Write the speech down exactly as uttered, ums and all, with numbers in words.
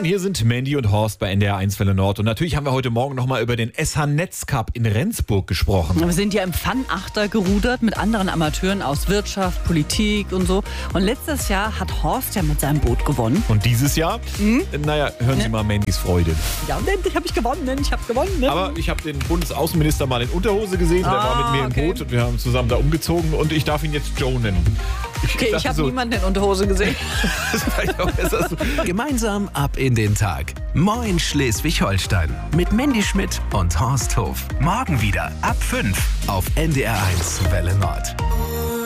Moin, hier sind Mandy und Horst bei N D R eins Welle Nord. Und natürlich haben wir heute Morgen nochmal über den S H-Netz-Cup in Rendsburg gesprochen. Wir sind ja im Fun-Achter gerudert mit anderen Amateuren aus Wirtschaft, Politik und so. Und letztes Jahr hat Horst ja mit seinem Boot gewonnen. Und dieses Jahr? Mhm. Naja, hören Sie Ne? mal Mandys Freude. Ja, und endlich habe ich gewonnen, ich habe gewonnen. Ne? Aber ich habe den Bundesaußenminister mal in Unterhose gesehen. Ah, der war mit mir okay. im Boot und wir haben zusammen da umgezogen. Und ich darf ihn jetzt Joe nennen. Okay, ich dachte habe so, niemanden in Unterhose gesehen. das ist vielleicht auch besser so. Gemeinsam ab in den Tag. Moin Schleswig-Holstein. Mit Mandy Schmidt und Horst Hof. Morgen wieder ab fünf auf N D R eins Welle Nord.